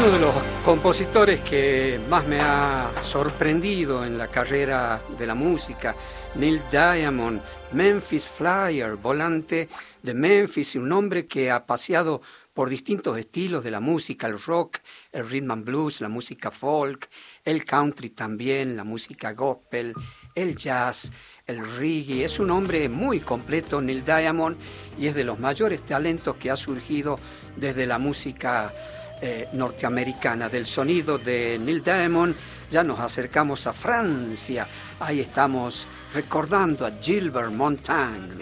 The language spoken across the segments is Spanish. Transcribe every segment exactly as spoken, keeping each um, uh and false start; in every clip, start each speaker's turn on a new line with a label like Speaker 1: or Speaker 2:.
Speaker 1: Uno de los compositores que más me ha sorprendido en la carrera de la música, Neil Diamond, Memphis Flyer, volante de Memphis, un hombre que ha paseado por distintos estilos de la música, el rock, el rhythm and blues, la música folk, el country también, la música gospel, el jazz, el reggae. Es un hombre muy completo, Neil Diamond, y es de los mayores talentos que ha surgido desde la música Eh, norteamericana. Del sonido de Neil Diamond ya nos acercamos a Francia. Ahí estamos recordando a Gilbert Montand.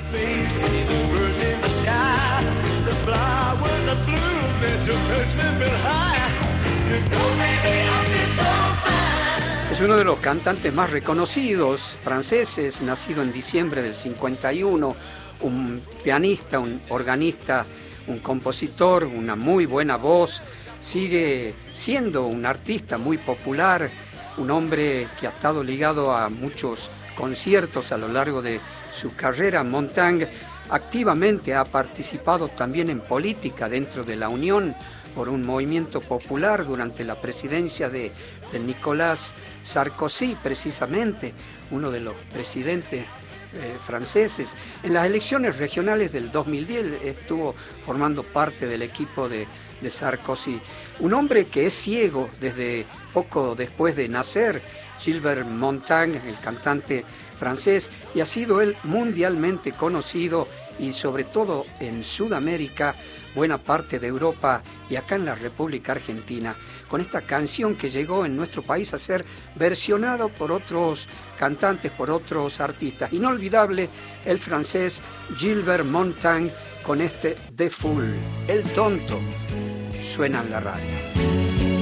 Speaker 1: Es uno de los cantantes más reconocidos franceses, nacido en diciembre del cincuenta y uno, un pianista, un organista, un compositor, una muy buena voz, sigue siendo un artista muy popular, un hombre que ha estado ligado a muchos conciertos a lo largo de su carrera. Montand activamente ha participado también en política dentro de la Unión por un movimiento popular durante la presidencia de, de Nicolas Sarkozy, precisamente uno de los presidentes Eh, franceses. En las elecciones regionales del dos mil diez estuvo formando parte del equipo de, de Sarkozy. Un hombre que es ciego desde poco después de nacer, Gilbert Montand, el cantante francés, y ha sido él mundialmente conocido, y sobre todo en Sudamérica, buena parte de Europa y acá en la República Argentina, con esta canción que llegó en nuestro país a ser versionado por otros cantantes, por otros artistas. Inolvidable el francés Gilbert Montand con este The Fool, el tonto, suena en la radio.